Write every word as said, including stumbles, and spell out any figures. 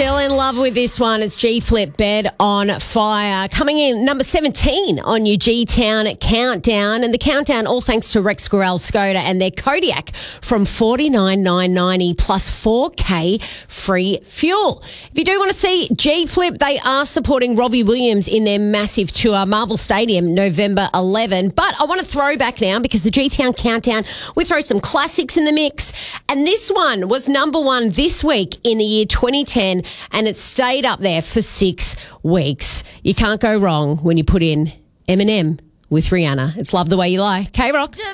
Still in love with this one. It's G-Flip, Bed on Fire. Coming in number seventeen on your G-Town Countdown. And the countdown, all thanks to Rex Gorell Skoda and their Kodiak from forty-nine thousand nine hundred ninety plus four K free fuel. If you do want to see G-Flip, they are supporting Robbie Williams in their massive tour, Marvel Stadium, November eleventh. But I want to throw back now because the G-Town Countdown, we throw some classics in the mix. And this one was number one this week in the year twenty ten. And it stayed up there for six weeks. You can't go wrong when you put in Eminem with Rihanna. It's Love the Way You Lie. K-Rock.